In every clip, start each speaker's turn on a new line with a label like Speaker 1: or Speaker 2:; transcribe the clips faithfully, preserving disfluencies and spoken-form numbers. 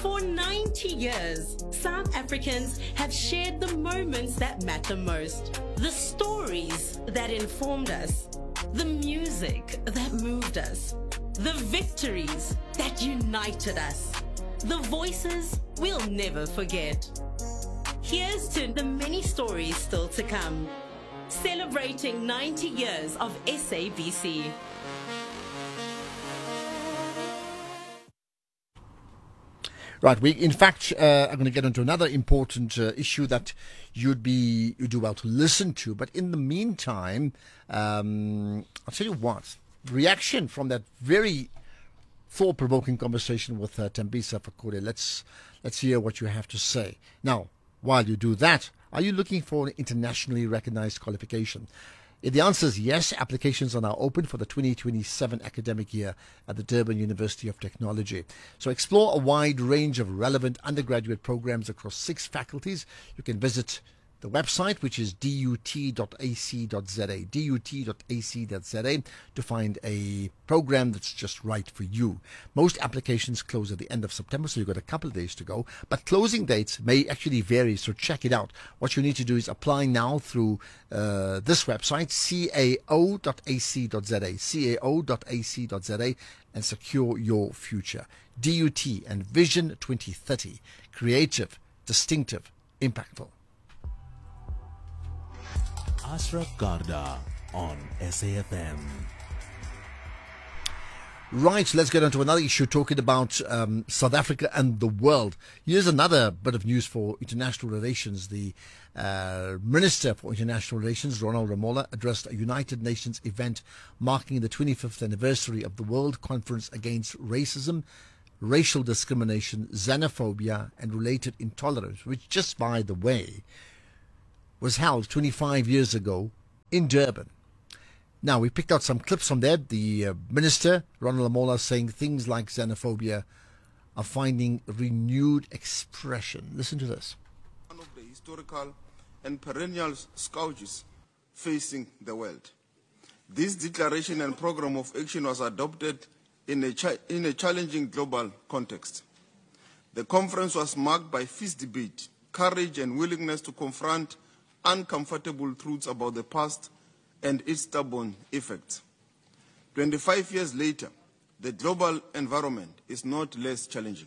Speaker 1: For ninety years, South Africans have shared the moments that matter most, the stories that informed us, the music that moved us, the victories that united us, the voices we'll never forget. Here's to the many stories still to come, celebrating ninety years of S A B C.
Speaker 2: Right, we in fact uh, are going to get into another important uh, issue that you'd be you do well to listen to. But in the meantime, um, I'll tell you what, reaction from that very thought-provoking conversation with uh, Thembisa Fakure. Let's let's hear what you have to say. Now, while you do that, are you looking for an internationally recognized qualification? If the answer is yes, applications are now open for the twenty twenty-seven academic year at the Durban University of Technology. So explore a wide range of relevant undergraduate programs across six faculties. You can visit the website, which is dut dot a c dot z a, dut dot a c dot z a, to find a program that's just right for you. Most applications close at the end of September, so you've got a couple of days to go. But closing dates may actually vary, so check it out. What you need to do is apply now through uh, this website, cao dot a c dot z a, cao dot a c dot z a, and secure your future. D U T and Vision twenty thirty. Creative, distinctive, impactful.
Speaker 3: Ashraf Garda on S A F M.
Speaker 2: Right, let's get on to another issue, talking about um, South Africa and the world. Here's another bit of news for international relations. The uh, Minister for International Relations, Ronald Lamola, addressed a United Nations event marking the twenty-fifth anniversary of the World Conference Against Racism, Racial Discrimination, Xenophobia and Related Intolerance, which, just by the way, was held twenty-five years ago in Durban. Now, we picked out some clips from there. The uh, Minister, Ronald Lamola, saying things like xenophobia are finding renewed expression. Listen to this.
Speaker 4: One of the historical and perennial scourges facing the world. This declaration and program of action was adopted in a, cha- in a challenging global context. The conference was marked by fierce debate, courage and willingness to confront uncomfortable truths about the past and its stubborn effects. twenty-five years later, the global environment is not less challenging.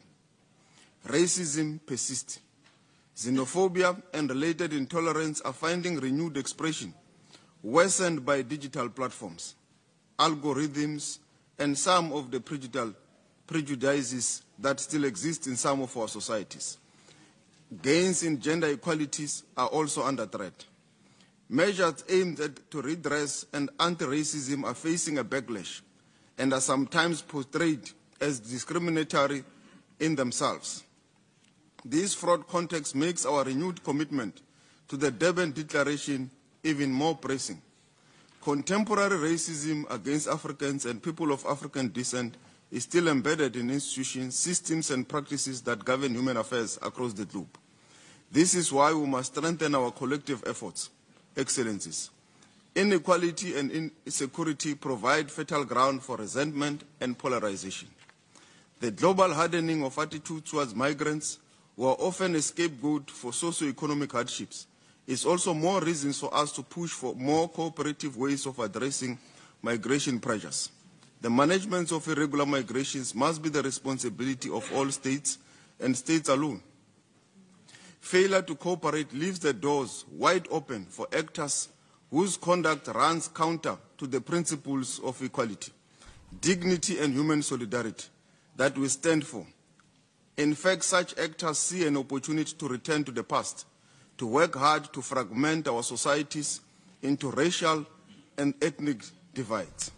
Speaker 4: Racism persists. Xenophobia and related intolerance are finding renewed expression, worsened by digital platforms, algorithms, and some of the prejudices that still exist in some of our societies. Gains in gender equalities are also under threat. Measures aimed at to redress and anti-racism are facing a backlash and are sometimes portrayed as discriminatory in themselves. This fraud context makes our renewed commitment to the Durban Declaration even more pressing. Contemporary racism against Africans and people of African descent is still embedded in institutions, systems, and practices that govern human affairs across the globe. This is why we must strengthen our collective efforts. Excellencies, inequality and insecurity provide fertile ground for resentment and polarization. The global hardening of attitudes towards migrants, who are often a scapegoat for socio-economic hardships, is also more reasons for us to push for more cooperative ways of addressing migration pressures. The management of irregular migrations must be the responsibility of all states and states alone. Failure to cooperate leaves the doors wide open for actors whose conduct runs counter to the principles of equality, dignity, and human solidarity that we stand for. In fact, such actors see an opportunity to return to the past, to work hard to fragment our societies into racial and ethnic divides.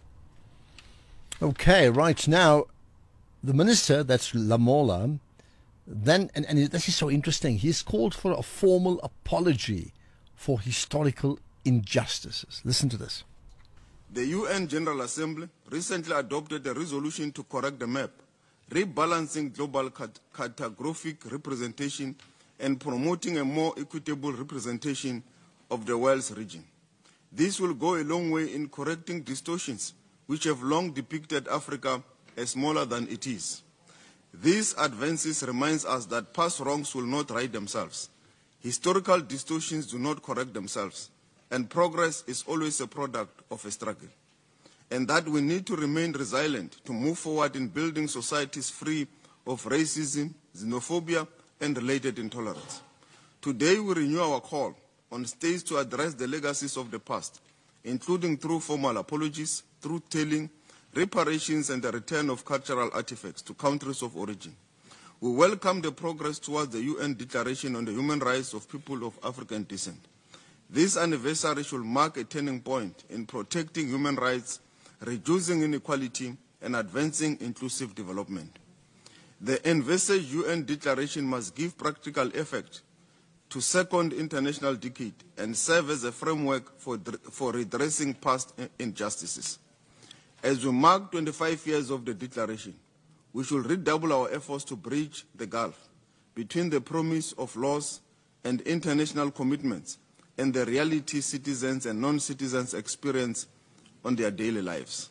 Speaker 2: Okay, right now, the minister, that's Lamola, then, and, and this is so interesting, he's called for a formal apology for historical injustices. Listen to this.
Speaker 4: The U N General Assembly recently adopted a resolution to correct the map, rebalancing global cartographic representation and promoting a more equitable representation of the world's region. This will go a long way in correcting distortions which have long depicted Africa as smaller than it is. These advances remind us that past wrongs will not right themselves. Historical distortions do not correct themselves, and progress is always a product of a struggle. And that we need to remain resilient to move forward in building societies free of racism, xenophobia, and related intolerance. Today we renew our call on states to address the legacies of the past, including through formal apologies, truth-telling, reparations, and the return of cultural artifacts to countries of origin. We welcome the progress towards the U N Declaration on the Human Rights of People of African Descent. This anniversary should mark a turning point in protecting human rights, reducing inequality, and advancing inclusive development. The envisaged U N Declaration must give practical effect to second international decade and serve as a framework for, for redressing past injustices. As we mark twenty-five years of the Declaration, we should redouble our efforts to bridge the gulf between the promise of laws and international commitments and the reality citizens and non-citizens experience on their daily lives.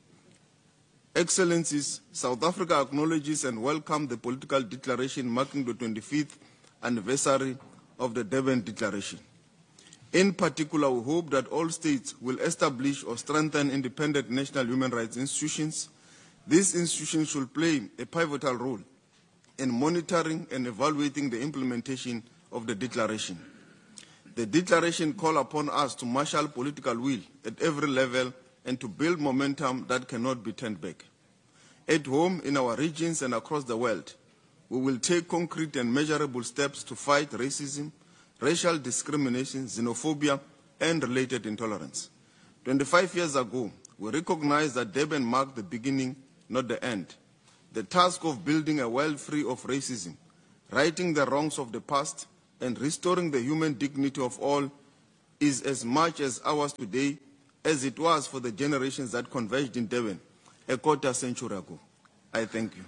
Speaker 4: Excellencies, South Africa acknowledges and welcomes the political declaration marking the twenty-fifth anniversary of the Durban Declaration. In particular, we hope that all states will establish or strengthen independent national human rights institutions. These institutions should play a pivotal role in monitoring and evaluating the implementation of the Declaration. The Declaration calls upon us to marshal political will at every level and to build momentum that cannot be turned back. At home, in our regions, and across the world, we will take concrete and measurable steps to fight racism, racial discrimination, xenophobia, and related intolerance. twenty-five years ago, we recognized that Durban marked the beginning, not the end. The task of building a world free of racism, righting the wrongs of the past, and restoring the human dignity of all is as much as ours today as it was for the generations that converged in Durban a quarter century ago. I thank you.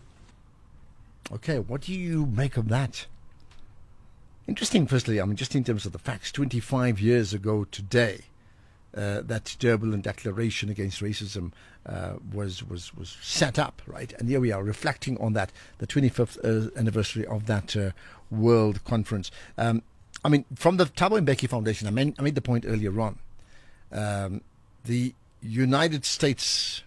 Speaker 2: Okay, what do you make of that? Interesting, firstly, I mean, just in terms of the facts, twenty-five years ago today, uh, that Durban Declaration against racism uh, was, was, was set up, right? And here we are reflecting on that, the twenty-fifth uh, anniversary of that uh, World Conference. Um, I mean, from the Thabo Mbeki Foundation, I, mean, I made the point earlier on, um, the United States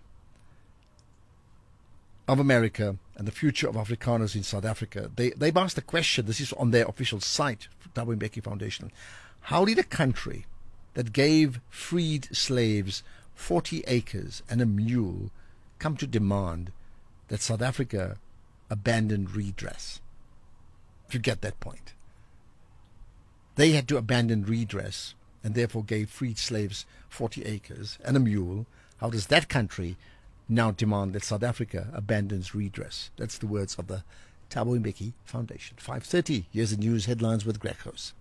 Speaker 2: of America and the future of Afrikaners in South Africa, they, they've asked the question, this is on their official site, Thabo Mbeki Foundation, how did a country that gave freed slaves forty acres and a mule come to demand that South Africa abandon redress? If you get that point. They had to abandon redress and therefore gave freed slaves forty acres and a mule. How does that country now demand that South Africa abandons redress? That's the words of the Thabo Mbeki Foundation. five thirty, here's the news headlines with Greg House.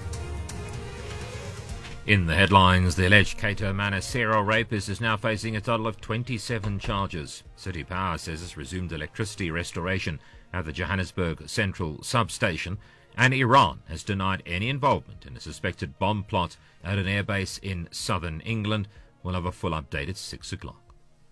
Speaker 5: In the headlines, the alleged Cato Manor serial rapist is now facing a total of twenty-seven charges. City Power says it's resumed electricity restoration at the Johannesburg Central Substation, and Iran has denied any involvement in a suspected bomb plot at an airbase in southern England. We'll have a full update at six o'clock.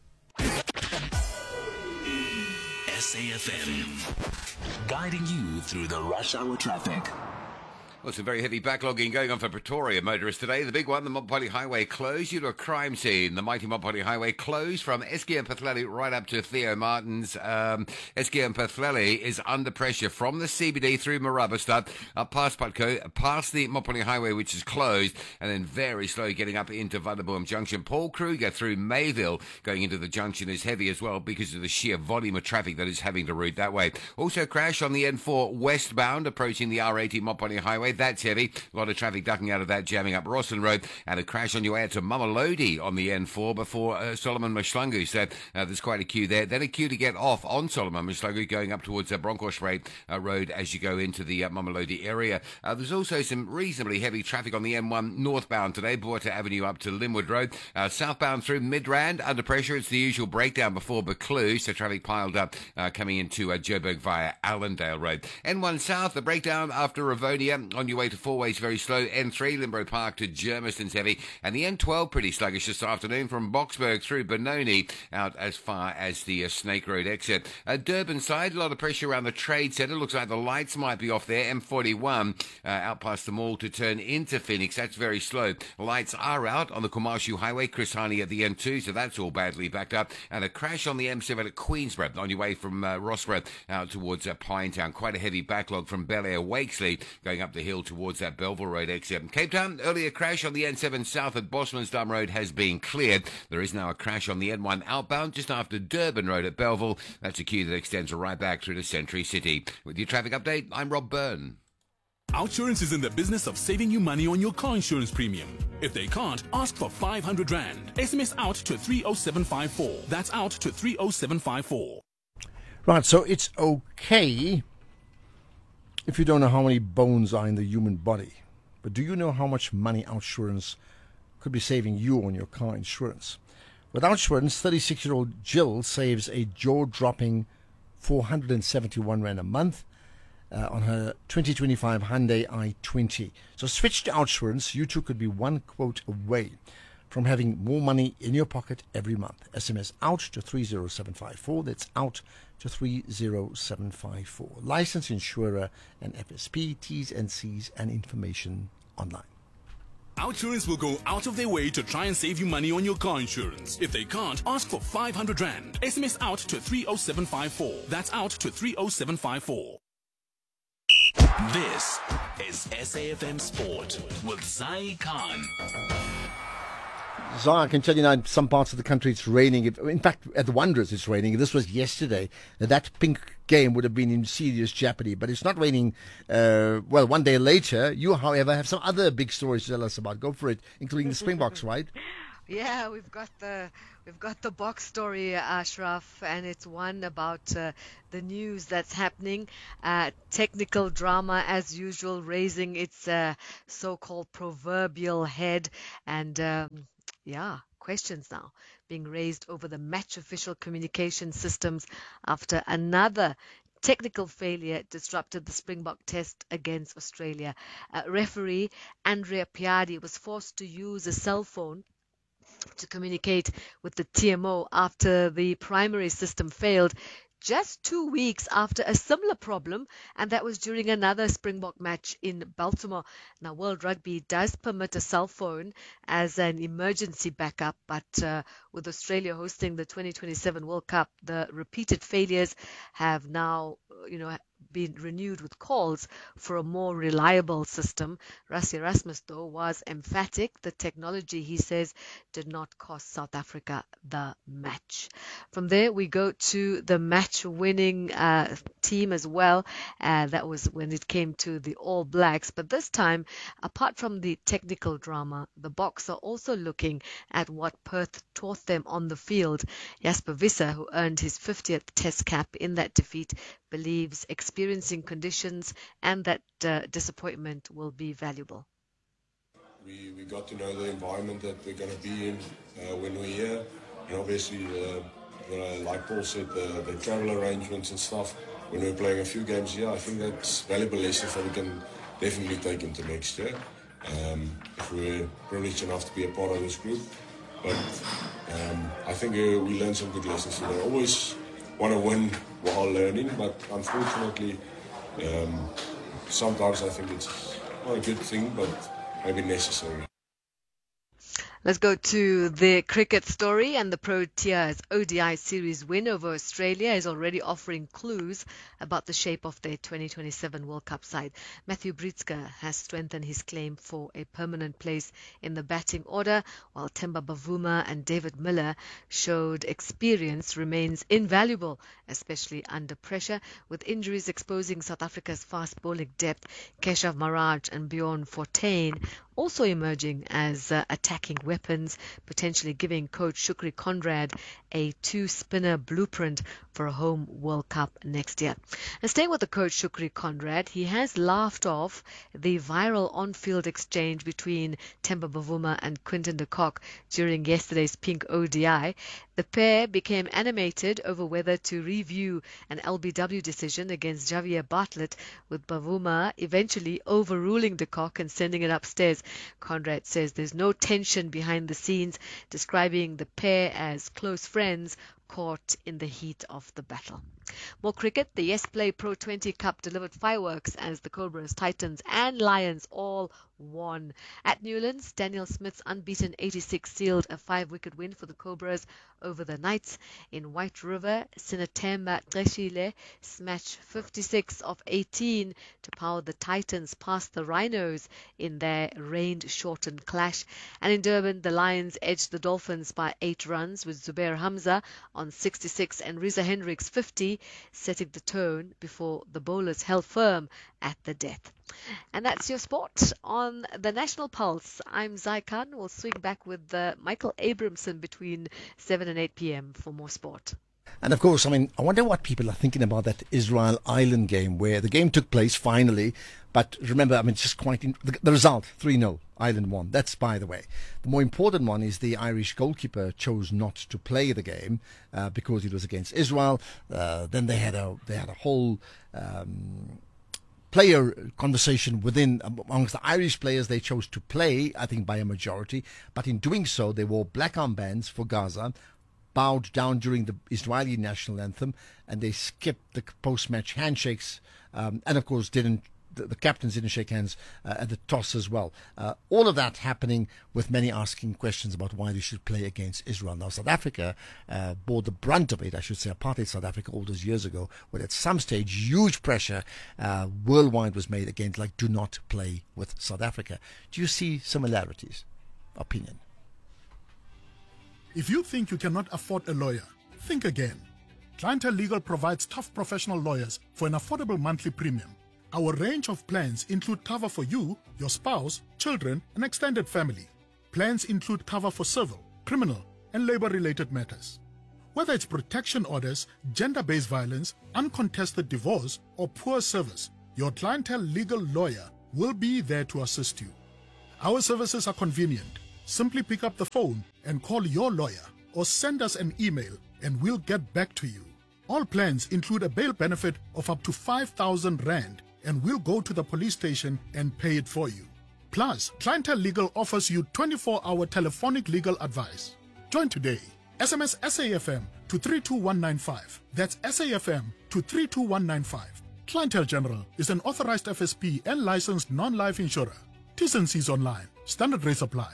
Speaker 3: S A F M, guiding you through the rush hour traffic.
Speaker 6: Well, some very heavy backlogging going on for Pretoria motorists today. The big one, the Mopani Highway closed due to a crime scene. The mighty Mopani Highway closed from Eskia and Pathleli right up to Theo Martin's. Um, Eskia and Pathleli is under pressure from the C B D through Marabastad, up past Patco, past the Mopani Highway, which is closed, and then very slow getting up into Vanderboom Junction. Paul Kruger through Mayville going into the junction is heavy as well because of the sheer volume of traffic that is having to route that way. Also crash on the N four westbound approaching the R eighty Mopani Highway. That's heavy. A lot of traffic ducking out of that, jamming up Roslyn Road, and a crash on your way out to Mamelodi on the N four before uh, Solomon Mashlangu. So uh, there's quite a queue there. Then a queue to get off on Solomon Mashlangu going up towards uh, Bronkhorstspruit uh, Road as you go into the uh, Mamelodi area. Uh, there's also some reasonably heavy traffic on the N one northbound today, Buerta Avenue up to Linwood Road. Uh, southbound through Midrand, under pressure. It's the usual breakdown before Buccleuch, so traffic piled up uh, coming into uh, Joburg via Allendale Road. N one south, the breakdown after Ravonia on your way to Fourways, very slow. N three, Limbro Park to Germiston's heavy. And the N twelve pretty sluggish this afternoon from Boxburg through Benoni out as far as the uh, Snake Road exit. Uh, Durban side, a lot of pressure around the trade centre. Looks like the lights might be off there. M forty-one uh, out past the mall to turn into Phoenix. That's very slow. Lights are out on the Kumashu Highway, Chris Hani at the M two, so that's all badly backed up. And a crash on the M seven at Queensborough on your way from uh, Rossborough out towards uh, Pinetown. Quite a heavy backlog from Bel Air Wakesley going up the hill towards that Belleville Road exit. Cape Town, earlier crash on the N seven south at Bosmansdam Road has been cleared. There is now a crash on the N one outbound just after Durban Road at Belleville. That's a queue that extends right back through to Century City. With your traffic update, I'm Rob Byrne.
Speaker 7: Outsurance is in the business of saving you money on your car insurance premium. If they can't, ask for five hundred rand. S M S out to three oh seven five four. That's out to three oh seven five four.
Speaker 2: Right, so it's okay if you don't know how many bones are in the human body. But do you know how much money Outsurance could be saving you on your car insurance? With Outsurance, thirty-six-year-old Jill saves a jaw-dropping four hundred seventy-one rand a month Uh, on her twenty twenty-five Hyundai i twenty. So switch to Outsurance. You too could be one quote away from having more money in your pocket every month. S M S out to three oh seven five four. That's out to three oh seven five four. Licensed insurer and F S P, T's and C's and information online.
Speaker 7: Outsurance will go out of their way to try and save you money on your car insurance. If they can't, ask for five hundred rand. S M S out to three oh seven five four. That's out to three oh seven five four.
Speaker 3: This is S A F M Sport with Zai Khan.
Speaker 2: Zai, I can tell you now in some parts of the country it's raining. In fact, at the Wanderers it's raining. This was yesterday. That pink game would have been in serious jeopardy. But it's not raining, uh, well, one day later. You, however, have some other big stories to tell us about. Go for it, including the Springboks, right?
Speaker 8: Yeah, we've got the we've got the box story, Ashraf, and it's one about uh, the news that's happening. Uh, technical drama, as usual, raising its uh, so-called proverbial head, and um, yeah, questions now being raised over the match official communication systems after another technical failure disrupted the Springbok test against Australia. Uh, referee Andrea Piardi was forced to use a cell phone to communicate with the T M O after the primary system failed just two weeks after a similar problem, and that was during another Springbok match in Baltimore. Now, World Rugby does permit a cell phone as an emergency backup, but uh, with Australia hosting the twenty twenty-seven World Cup, the repeated failures have now, you know, been renewed with calls for a more reliable system. Rassie Erasmus, though, was emphatic. The technology, he says, did not cost South Africa the match. From there, we go to the match-winning uh, team as well. Uh, that was when it came to the All Blacks. But this time, apart from the technical drama, the Boks are also looking at what Perth taught them on the field. Jasper Visser, who earned his fiftieth Test cap in that defeat, believes experiencing conditions and that uh, disappointment will be valuable.
Speaker 9: We, we got to know the environment that we're going to be in uh, when we're here, and obviously, uh, you know, like Paul said, the, the travel arrangements and stuff. When we're playing a few games here, I think that's valuable lessons that we can definitely take into next year. Um, if we're privileged enough to be a part of this group, but um, I think uh, we learned some good lessons. You know, always want to win while learning, but unfortunately, um, sometimes I think it's not a good thing, but maybe necessary.
Speaker 8: Let's go to the cricket story, and the Proteas O D I series win over Australia is already offering clues about the shape of their twenty twenty-seven World Cup side. Matthew Britsky has strengthened his claim for a permanent place in the batting order, while Themba Bavuma and David Miller showed experience remains invaluable, especially under pressure. With injuries exposing South Africa's fast bowling depth, Keshav Maharaj and Bjorn Fortuin also emerging as uh, attacking weapons, potentially giving coach Shukri Conrad a two-spinner blueprint for a home World Cup next year. And staying with the coach Shukri Conrad, he has laughed off the viral on-field exchange between Themba Bavuma and Quinton de Kock during yesterday's Pink O D I. The pair became animated over whether to review an L B W decision against Javier Bartlett, with Bavuma eventually overruling de Kock and sending it upstairs. Conrad says there's no tension behind the scenes, describing the pair as close friends caught in the heat of the battle. More cricket. The Yes Play Pro twenty Cup delivered fireworks as the Cobras, Titans and Lions all won. At Newlands, Daniel Smith's unbeaten eighty-six sealed a five-wicket win for the Cobras over the Knights. In White River, Sinatemba Treshile smashed fifty-six of eighteen to power the Titans past the Rhinos in their rain-shortened clash. And in Durban, the Lions edged the Dolphins by eight runs, with Zubair Hamza on sixty-six and Riza Hendricks fifty, setting the tone before the bowlers held firm at the death. And that's your sport on the National Pulse. I'm Zai Khan. We'll swing back with uh, Michael Abramson between seven and eight p.m. for more sport.
Speaker 2: And of course, I mean, I wonder what people are thinking about that Israel Ireland game, where the game took place finally. But remember, I mean, it's just quite in, the, the result three nil. Ireland won. That's by the way. The more important one is the Irish goalkeeper chose not to play the game uh, because it was against Israel. Uh, then they had a they had a whole um, player conversation within amongst the Irish players. They chose to play, I think, by a majority. But in doing so, they wore black armbands for Gaza, bowed down during the Israeli national anthem, and they skipped the post-match handshakes, um, and of course didn't. The, the captains didn't shake hands uh, at the toss as well. Uh, all of that happening with many asking questions about why they should play against Israel. Now, South Africa uh, bore the brunt of it, I should say, apartheid South Africa all those years ago, where at some stage huge pressure uh, worldwide was made against, like, do not play with South Africa. Do you see similarities? Opinion?
Speaker 10: If you think you cannot afford a lawyer, think again. Clientele Legal provides tough professional lawyers for an affordable monthly premium. Our range of plans include cover for you, your spouse, children, and extended family. Plans include cover for civil, criminal, and labor-related matters. Whether it's protection orders, gender-based violence, uncontested divorce, or poor service, your Clientele Legal lawyer will be there to assist you. Our services are convenient. Simply pick up the phone and call your lawyer, or send us an email and we'll get back to you. All plans include a bail benefit of up to five thousand rand, and we'll go to the police station and pay it for you. Plus, Clientele Legal offers you twenty-four hour telephonic legal advice. Join today. S M S S A F M to three two one nine five. That's S A F M to three two one nine five. Clientele General is an authorized F S P and licensed non-life insurer. T's and C's online. Standard rates apply.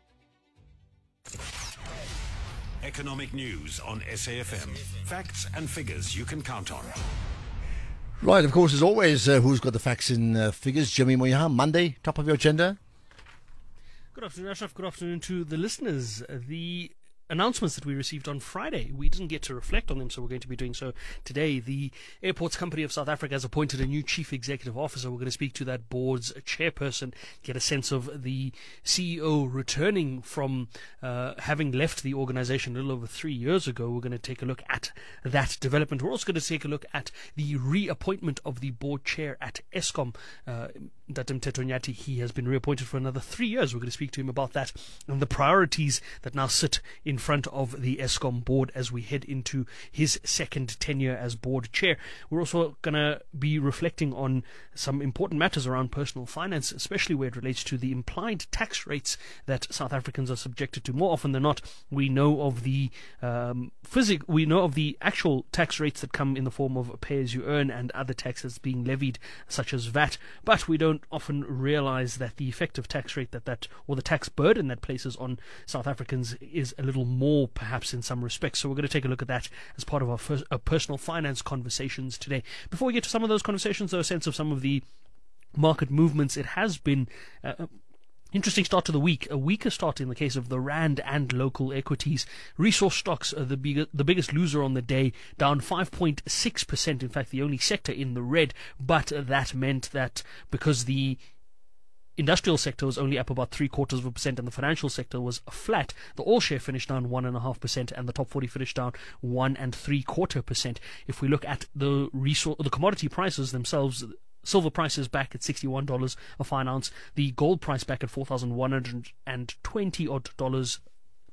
Speaker 11: Economic news on S A F M. Facts and figures you can count on.
Speaker 2: Right, of course, as always, uh, who's got the facts and uh, figures? Jimmy Moyaha, Monday, top of your agenda.
Speaker 12: Good afternoon, Ashraf. Good afternoon to the listeners. Uh, the announcements that we received on Friday, we didn't get to reflect on them, so we're going to be doing so today. The Airports Company of South Africa has appointed a new chief executive officer. We're going to speak to that board's chairperson, get a sense of the C E O returning from uh, having left the organization a little over three years ago. We're going to take a look at that development. We're also going to take a look at the reappointment of the board chair at Eskom. Uh, Datum Tetonyati, he has been reappointed for another three years. We're going to speak to him about that and the priorities that now sit in front of the Eskom board as we head into his second tenure as board chair. We're also going to be reflecting on some important matters around personal finance, especially where it relates to the implied tax rates that South Africans are subjected to. More often than not, we know of the um, physic, we know of the actual tax rates that come in the form of pay-as-you-earn and other taxes being levied, such as V A T, but we don't often realize that the effective tax rate that that or the tax burden that places on South Africans is a little more, perhaps, in some respects. So we're going to take a look at that as part of our, first, our personal finance conversations today. Before we get to some of those conversations, though, a sense of some of the market movements. It has been uh, interesting start to the week, a weaker start in the case of the Rand and local equities. Resource stocks are the, big, the biggest loser on the day, down five point six percent, in fact the only sector in the red, but that meant that because the industrial sector was only up about three quarters of a percent and the financial sector was flat, the all share finished down one and a half percent and the top forty finished down one and three quarter percent. If we look at the resource, the commodity prices themselves, silver price is back at sixty-one dollars a fine ounce. The gold price back at four thousand one hundred twenty odd dollars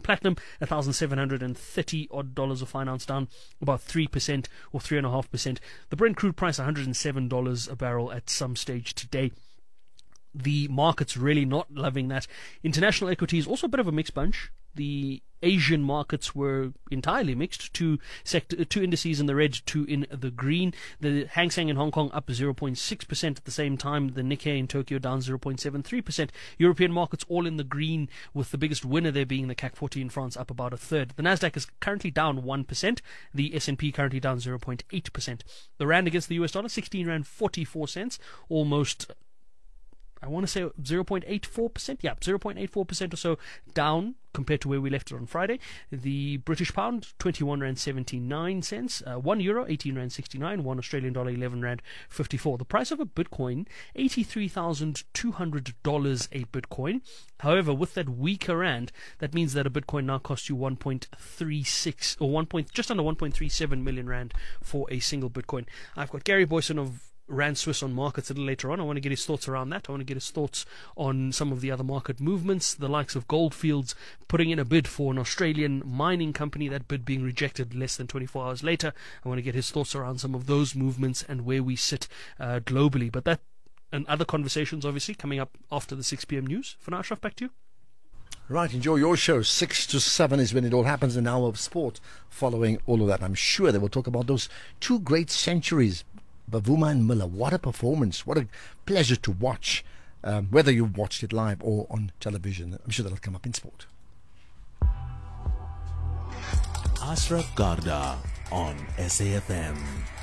Speaker 12: Platinum, one thousand seven hundred thirty odd dollars a fine ounce, down about three percent or three point five percent. The Brent crude price, one hundred seven dollars a barrel at some stage today. The market's really not loving that. International equities, also a bit of a mixed bunch. The Asian markets were entirely mixed. Two sector, two indices in the red, two in the green. The Hang Seng in Hong Kong up zero point six percent at the same time. The Nikkei in Tokyo down zero point seven three percent. European markets all in the green, with the biggest winner there being the C A C forty in France up about a third. The Nasdaq is currently down one percent. The S and P currently down zero point eight percent. The rand against the U S dollar, sixteen rand forty-four cents, almost, I want to say zero point eight four percent. Yeah, zero point eight four percent or so down compared to where we left it on Friday. The British pound, twenty-one rand seventy-nine cents. Uh, one euro, eighteen rand sixty-nine. One Australian dollar, eleven rand fifty-four. The price of a Bitcoin, eighty-three thousand two hundred dollars a Bitcoin. However, with that weaker rand, that means that a Bitcoin now costs you one point three six or one point, just under one point three seven million rand for a single Bitcoin. I've got Gary Boyson of Rand Swiss on markets a little later on. I want to get his thoughts around that. I want to get his thoughts on some of the other market movements, the likes of Goldfields putting in a bid for an Australian mining company, that bid being rejected less than twenty-four hours later. I want to get his thoughts around some of those movements and where we sit uh, globally. But that and other conversations obviously coming up after the six p.m. news. For now, Ashraf, back to you.
Speaker 2: Right, enjoy your show. Six to seven is when it all happens, an hour of sport following all of that. I'm sure they will talk about those two great centuries. Bavuma and Miller, what a performance. What a pleasure to watch, um, whether you watched it live or on television. I'm sure that'll come up in sport.
Speaker 3: Ashraf Garda on S A F M.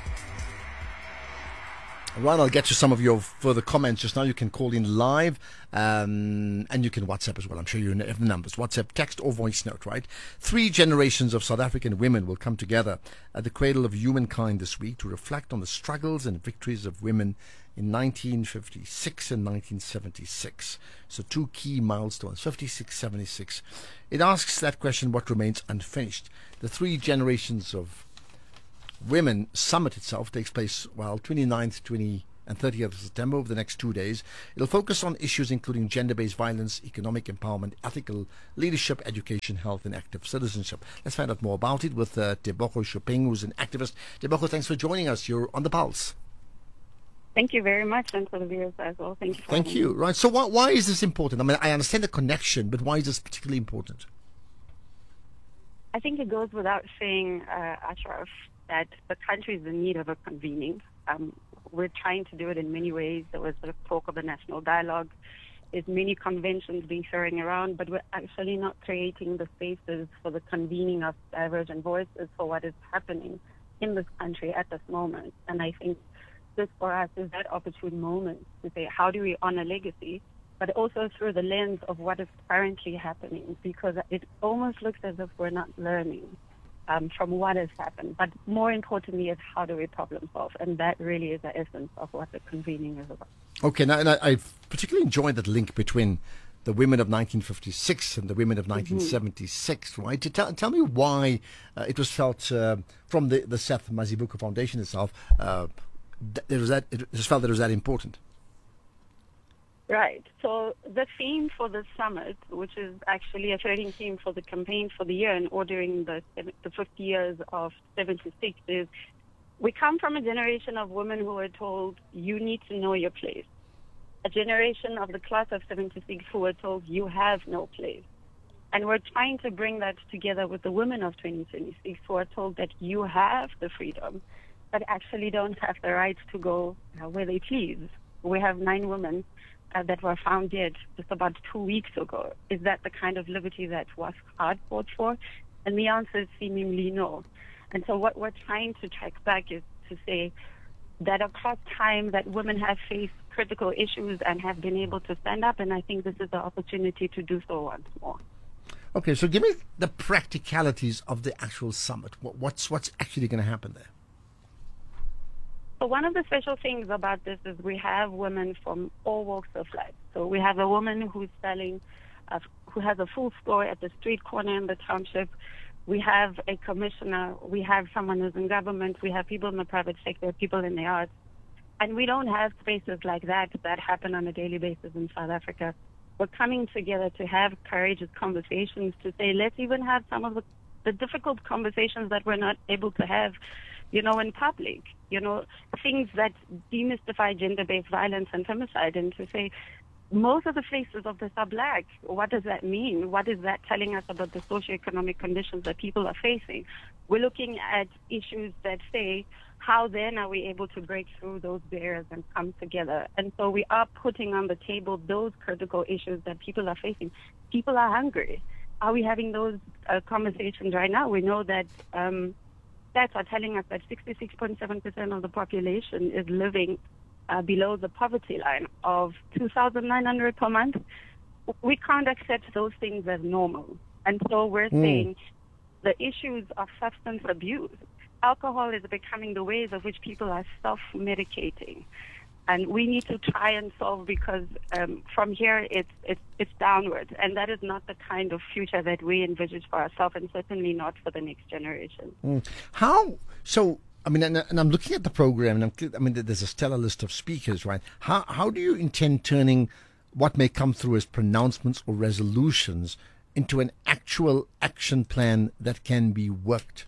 Speaker 2: Right, I'll get to some of your further comments just now. You can call in live um, and you can WhatsApp as well. I'm sure you have the numbers. WhatsApp, text or voice note, right? Three generations of South African women will come together at the cradle of humankind this week to reflect on the struggles and victories of women in nineteen fifty-six and nineteen seventy-six. So two key milestones, fifty-six, seventy-six. It asks that question, what remains unfinished? The three generations of Women Summit itself takes place, well, twenty-ninth, twentieth and thirtieth of September, over the next two days. It'll focus on issues including gender-based violence, economic empowerment, ethical leadership, education, health, and active citizenship. Let's find out more about it with uh, Tebogo Shopeng, who's an activist. Tebogo, thanks for joining us. You're on the pulse.
Speaker 13: Thank you very much, and for the viewers as well. Thank you. For
Speaker 2: Thank you. Me. Right. So why, why is this important? I mean, I understand the connection, but why is this particularly important?
Speaker 13: I think it goes without saying, uh, Ashraf, that the country is in need of a convening. Um, we're trying to do it in many ways. There was sort of talk of a national dialogue. There's many conventions being thrown around, but we're actually not creating the spaces for the convening of divergent voices for what is happening in this country at this moment. And I think this for us is that opportune moment to say, how do we honor legacy, but also through the lens of what is currently happening, because it almost looks as if we're not learning Um, from what has happened. But more importantly is how do we problem solve? And that really is the essence of what the convening is about.
Speaker 2: Okay, now and I, I've particularly enjoyed that link between the women of nineteen fifty-six and the women of nineteen seventy-six, mm-hmm. right? To tell, tell me why uh, it was felt uh, from the, the Seth Mazibuko Foundation itself, uh, th- it, was that, it was felt that it was that important.
Speaker 13: Right. So the theme for the summit, which is actually a trading theme for the campaign for the year and ordering the the fifty years of seventy-six, is we come from a generation of women who were told, you need to know your place. A generation of the class of seventy-six who were told, you have no place. And we're trying to bring that together with the women of twenty twenty-six who are told that you have the freedom, but actually don't have the right to go uh, where they please. We have nine women Uh, that were found dead just about two weeks ago. Is that the kind of liberty that was hard fought for? And the answer is seemingly no. And so what we're trying to track back is to say that across time that women have faced critical issues and have been able to stand up, and I think this is the opportunity to do so once more.
Speaker 2: Okay, so give me the practicalities of the actual summit. What, what's, what's actually going to happen there?
Speaker 13: So one of the special things about this is we have women from all walks of life. So we have a woman who's selling, uh, who has a full store at the street corner in the township. We have a commissioner. We have someone who's in government. We have people in the private sector, people in the arts. And we don't have spaces like that that happen on a daily basis in South Africa. we're coming together to have courageous conversations, to say, let's even have some of the, the difficult conversations that we're not able to have, you know, in public, you know, things that demystify gender-based violence and femicide, and to say, most of the faces of this are black. What does that mean? What is that telling us about the socioeconomic conditions that people are facing? We're looking at issues that say, how then are we able to break through those barriers and come together? And so we are putting on the table those critical issues that people are facing. People are hungry. Are we having those uh, conversations right now? We know that um, stats are telling us that sixty-six point seven percent of the population is living Uh, below the poverty line of two thousand nine hundred per month. We can't accept those things as normal. And so we're
Speaker 2: Mm.
Speaker 13: saying the issues of substance abuse, alcohol is becoming the ways of which people are self-medicating. And we need to try and solve, because um, from here it's, it's, it's downward. And that is not the kind of future that we envisage for ourselves, and certainly not for the next generation.
Speaker 2: Mm. How, so, I mean, and, and I'm looking at the program, and I'm, I mean, there's a stellar list of speakers, right? How how do you intend turning what may come through as pronouncements or resolutions into an actual action plan that can be worked?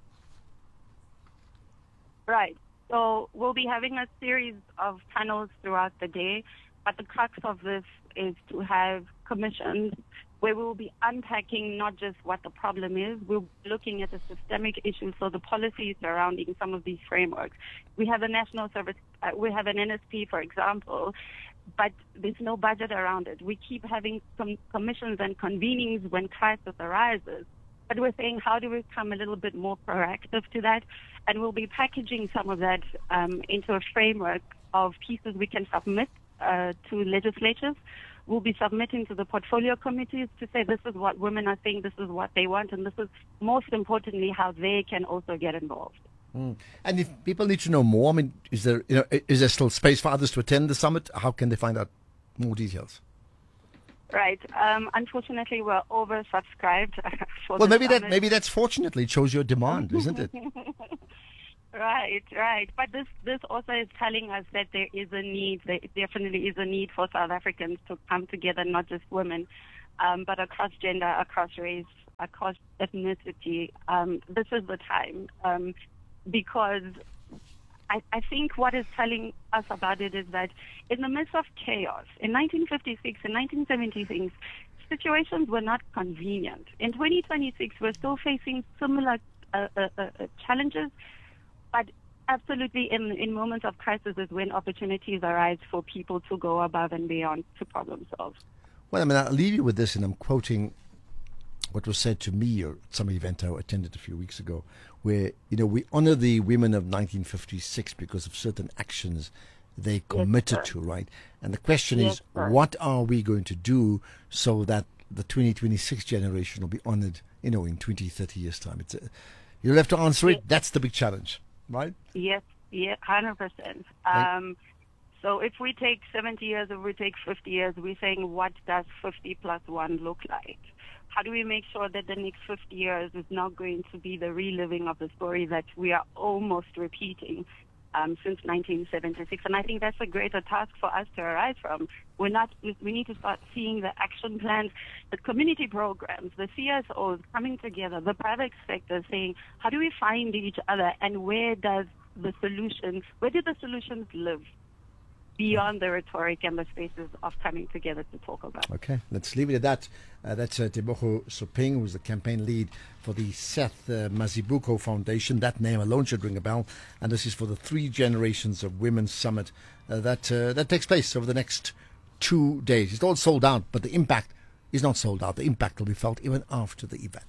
Speaker 13: Right. So we'll be having a series of panels throughout the day, but the crux of this is to have commissions where we will be unpacking not just what the problem is, we'll be looking at the systemic issues, so the policies surrounding some of these frameworks. We have a national service, uh, we have an N S P, for example, but there's no budget around it. We keep having some commissions and convenings when crisis arises, but we're saying, how do we become a little bit more proactive to that? And we'll be packaging some of that um, into a framework of pieces we can submit uh, to legislatures. We'll be submitting to the portfolio committees to say, this is what women are saying, this is what they want, and this is, most importantly, how they can also get involved.
Speaker 2: Mm. And if people need to know more, I mean, is there, you know, is there still space for others to attend the summit? How can they find out more details?
Speaker 13: Right. Um, unfortunately, we're oversubscribed. For
Speaker 2: Well,
Speaker 13: the
Speaker 2: maybe that
Speaker 13: summit.
Speaker 2: maybe that's fortunately it shows your demand, isn't it?
Speaker 13: Right, right. But this, this also is telling us that there is a need, there definitely is a need for South Africans to come together, not just women, um, but across gender, across race, across ethnicity. Um, this is the time, um, because I, I think what is telling us about it is that in the midst of chaos, in nineteen fifty-six and nineteen seventy-six, situations were not convenient. In twenty twenty-six, we're still facing similar uh, uh, uh, challenges, but absolutely in, in moments of crisis is when opportunities arise for people to go above and beyond to problem solve.
Speaker 2: Well, I mean, I'll leave you with this, and I'm quoting what was said to me at some event I attended a few weeks ago, where, you know, we honor the women of nineteen fifty-six because of certain actions they committed
Speaker 13: Yes,
Speaker 2: to, right? And the question
Speaker 13: Yes,
Speaker 2: is,
Speaker 13: sir.
Speaker 2: what are we going to do so that the twenty twenty-six generation will be honored, you know, in twenty, thirty years' time? It's a, you'll have to answer it.
Speaker 13: Yes.
Speaker 2: That's the big challenge, right?
Speaker 13: Yes, yeah, one hundred percent. Um, so if we take seventy years, if we take fifty years, we're saying, what does fifty plus one look like? How do we make sure that the next fifty years is not going to be the reliving of the story that we are almost repeating um, since nineteen seventy-six? And I think that's a greater task for us to arise from. We're not, we need to start seeing the action plans, the community programs, the C S Os coming together, the private sector saying, how do we find each other, and where does the solutions, where do the solutions live beyond the rhetoric and the spaces of coming together to talk about?
Speaker 2: Okay, let's leave it at that. Uh, that's uh, Tebogo Sopeng, who's the campaign lead for the Seth uh, Mazibuko Foundation. That name alone should ring a bell. And this is for the Three Generations of Women Summit uh, that uh, that takes place over the next two days. It's all sold out, but the impact is not sold out. The impact will be felt even after the event.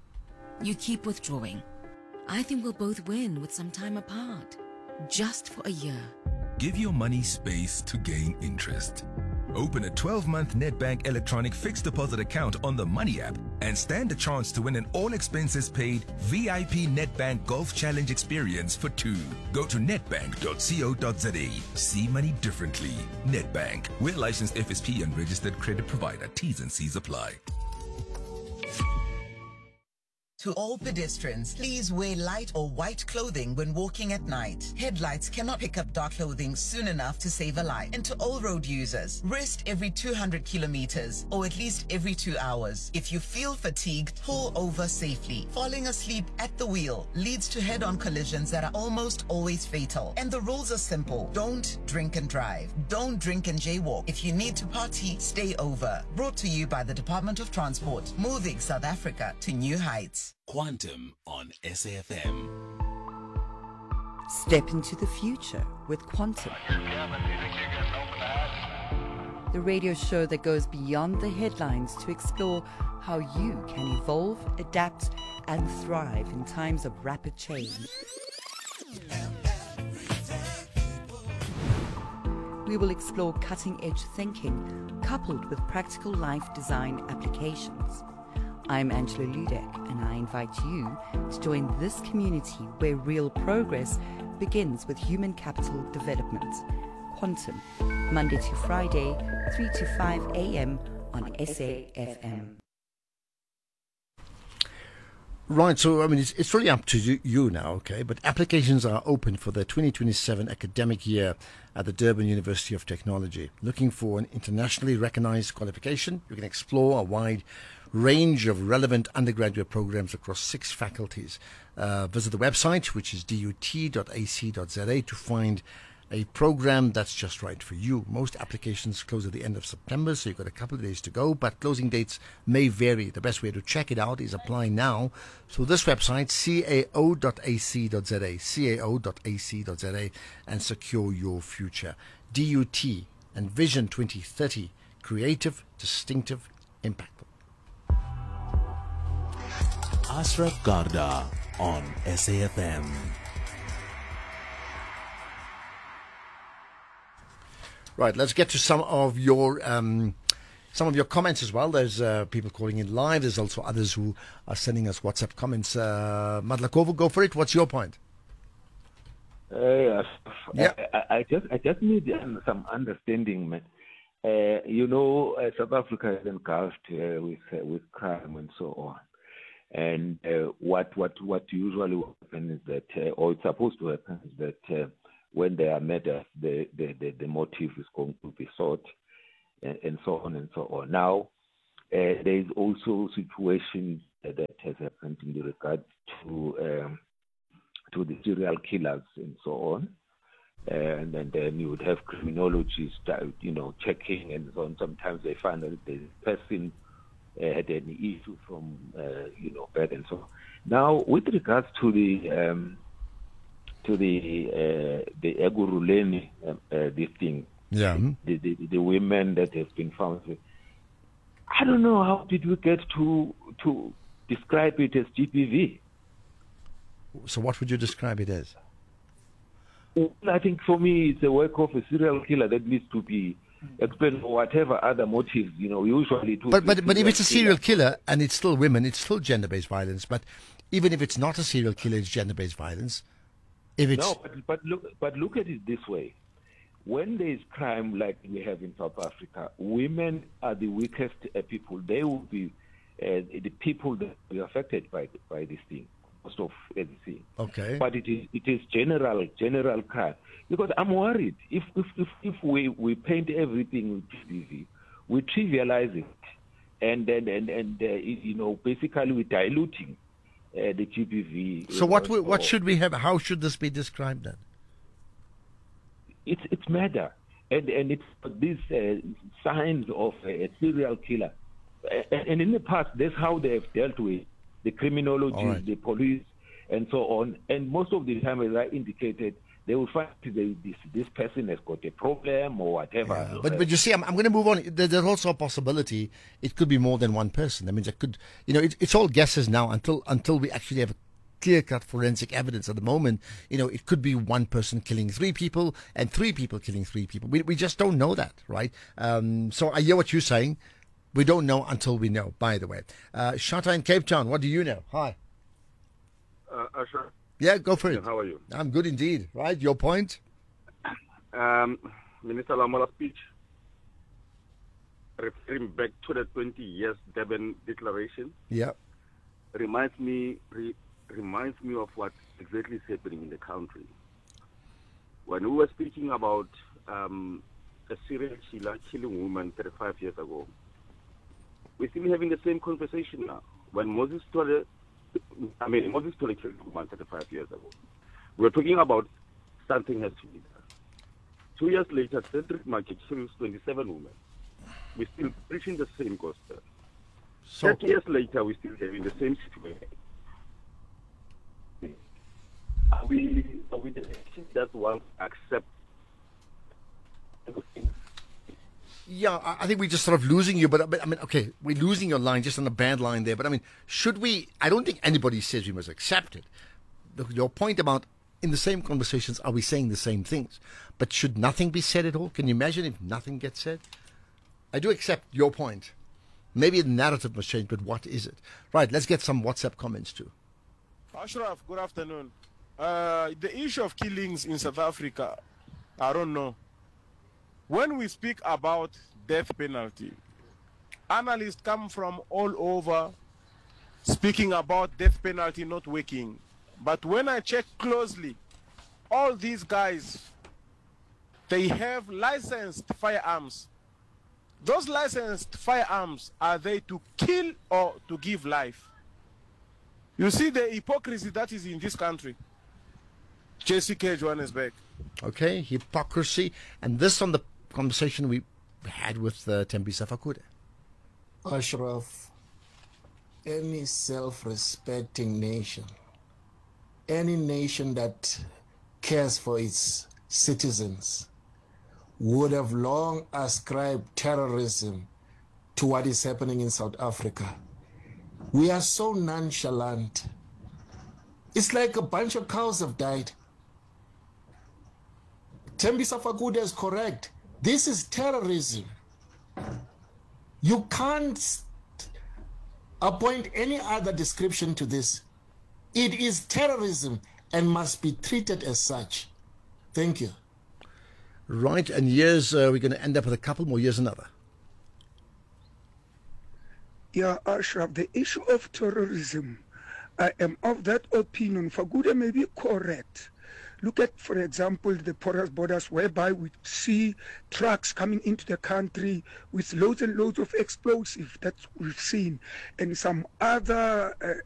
Speaker 14: You keep withdrawing. I think we'll both win with some time apart, just for a year.
Speaker 15: Give your money space to gain interest. Open a twelve-month Nedbank electronic fixed deposit account on the Money app and stand a chance to win an all-expenses-paid V I P Nedbank Golf Challenge experience for two. Go to nedbank dot co dot za. See money differently. Nedbank. We're licensed F S P and registered credit provider. T's and C's apply.
Speaker 16: To all pedestrians, please wear light or white clothing when walking at night. Headlights cannot pick up dark clothing soon enough to save a life. And to all road users, rest every two hundred kilometers or at least every two hours. If you feel fatigued, pull over safely. Falling asleep at the wheel leads to head-on collisions that are almost always fatal. And the rules are simple. Don't drink and drive. Don't drink and jaywalk. If you need to party, stay over. Brought to you by the Department of Transport, moving South Africa to new heights.
Speaker 11: Quantum on S A F M.
Speaker 17: Step into the future with Quantum. The radio show that goes beyond the headlines to explore how you can evolve, adapt, and thrive in times of rapid change. We will explore cutting-edge thinking coupled with practical life design applications. I'm Angela Ludek, and I invite you to join this community where real progress begins with human capital development. Quantum, Monday to Friday, three to five a.m. on S A F M.
Speaker 2: Right, so I mean, it's, it's really up to you, you now, okay? But applications are open for the twenty twenty-seven academic year at the Durban University of Technology. Looking for an internationally recognized qualification, you can explore a wide range of relevant undergraduate programs across six faculties. Uh, visit the website, which is d u t dot a c dot z a, to find a program that's just right for you. Most applications close at the end of September, so you've got a couple of days to go, but closing dates may vary. The best way to check it out is apply now. So this website, c a o dot a c dot z a, c a o dot a c dot z a, and secure your future. D U T and Vision twenty thirty, creative, distinctive, impactful.
Speaker 11: Ashraf Garda on S A F M.
Speaker 2: Right, let's get to some of your um, some of your comments as well. There's uh, people calling in live. There's also others who are sending us WhatsApp comments. Uh, Madlakovo, go for it. What's your point?
Speaker 18: Uh,
Speaker 2: yeah,
Speaker 18: I, I just I just need some understanding, man. Uh, you know, uh, South Africa is engulfed uh, with uh, with crime and so on. And uh, what what what usually happens is that, uh, or it's supposed to happen, is that uh, when there are murders, the, the, the, the motive is going to be sought, and, and so on and so on. Now, uh, there is also a situation that has happened in regard to um, to the serial killers and so on. Uh, and then, then you would have criminologists, you know, checking and so on. Sometimes they find that the person uh, had an issue from, uh, you know, bed and so on. Now, with regards to the um, to the uh, the Eguruleni, uh, uh, this thing,
Speaker 2: yeah,
Speaker 18: the, the the women that have been found. I don't know, how did we get to to describe it as G P V?
Speaker 2: So what would you describe it as?
Speaker 18: Well, I think for me it's a work of a serial killer that needs to be explained, or whatever other motives, you know, usually it would
Speaker 2: But
Speaker 18: be
Speaker 2: but but if
Speaker 18: serial
Speaker 2: it's a serial killer and it's still women, it's still gender-based violence. But even if it's not a serial killer, it's gender-based violence. If it's
Speaker 18: No, but, but look but look at it this way. When there is crime like we have in South Africa, women are the weakest uh, people. They will be uh, the people that will be affected by by this thing, most of everything.
Speaker 2: Okay.
Speaker 18: But it is it is general general crime, because I'm worried if if if, if we, we paint everything with G P V, we trivialize it, and then and and uh, you know basically we're diluting uh, the G P V.
Speaker 2: so what we, what
Speaker 18: or-
Speaker 2: should we have? How should this be described then?
Speaker 18: It's it's murder, and and it's these uh, signs of a serial killer, and, and in the past that's how they have dealt with the criminology,
Speaker 2: All right.
Speaker 18: the police, and so on. And most of the time, as I indicated, they will find they, this this person has got a problem or whatever.
Speaker 2: But but you see, I'm I'm going to move on. There, there's also a possibility it could be more than one person. That means it could, you know, it, it's all guesses now until until we actually have clear-cut forensic evidence. At the moment, you know, it could be one person killing three people and three people killing three people. We we just don't know that, right? Um, so I hear what you're saying. We don't know until we know. By the way, uh, Shata in Cape Town, what do you know? Hi.
Speaker 19: Uh, Ashraf,
Speaker 2: Yeah, go for it.
Speaker 19: how are you?
Speaker 2: I'm good indeed. Right, your point.
Speaker 19: Um, Minister Lamola's speech, referring back to the twenty years Durban Declaration,
Speaker 2: Yeah.
Speaker 19: reminds me re, reminds me of what exactly is happening in the country. When we were speaking about um, a serial killer killing women thirty-five years ago, we're still having the same conversation now. When Moses Tole, I mean, Moses Tole killed a woman thirty-five years ago, we're talking about something has to be done. Two years later, Cedric Market kills twenty-seven women. We're still preaching the same gospel.
Speaker 2: So,
Speaker 19: thirty years later, we're still having the same situation. Are we, are we the nation that want to accept everything?
Speaker 2: Yeah, I I think we're just sort of losing you, but, but I mean, okay, we're losing your line just on a bad line there. But I mean, should we? I don't think anybody says we must accept it. The, your point about in the same conversations, are we saying the same things? But should nothing be said at all? Can you imagine if nothing gets said? I do accept your point. Maybe the narrative must change, but what is it? Right, let's get some WhatsApp comments too.
Speaker 20: Ashraf, good afternoon. Uh, the issue of killings in South Africa, I don't know. When we speak about death penalty, analysts come from all over speaking about death penalty not working. But when I check closely, all these guys, they have licensed firearms. Those licensed firearms, are they to kill or to give life? You see the hypocrisy that is in this country. J C K Johannesburg.
Speaker 2: Okay, hypocrisy. And this on the conversation we had with uh, Tembisa Fakude.
Speaker 21: Ashraf, any self-respecting nation, any nation that cares for its citizens would have long ascribed terrorism to what is happening in South Africa. We are so nonchalant. It's like a bunch of cows have died. Tembisa Fakude is correct. This is terrorism. You can't appoint any other description to this. It is terrorism and must be treated as such. Thank you.
Speaker 2: Right, and years, uh, we're going to end up with a couple more years another.
Speaker 22: Yeah, Ashraf, the issue of terrorism, I am of that opinion. Fakude may be correct. Look at, for example, the porous borders, whereby we see trucks coming into the country with loads and loads of explosives that we've seen, and some other uh,